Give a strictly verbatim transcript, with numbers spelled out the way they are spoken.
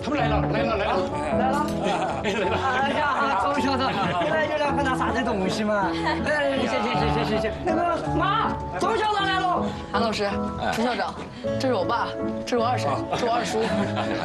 他们来了，来了，来了， 来了，来了！哎呀，周校长，你来就来看那啥子东西嘛？哎，行行行行行行，那个妈，周校长来了。 韩老师，朱校长，这是我爸，这是我二婶，这是我二叔。